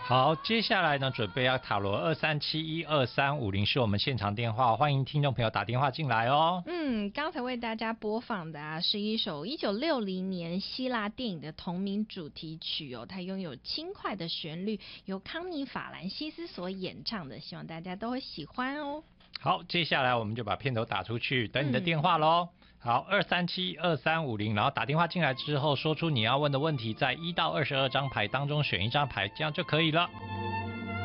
好，接下来呢，准备要塔罗23712350是我们现场电话，欢迎听众朋友打电话进来哦。 刚才为大家播放的是一首1960年希腊电影的同名主题曲哦，它拥有轻快的旋律，由康妮·法兰西斯所演唱的，希望大家都会喜欢哦。 好，接下来我们就把片头打出去，等你的电话咯。好，2372350，然后打电话进来之后，说出你要问的问题，在1到22张牌当中选一张牌，这样就可以了。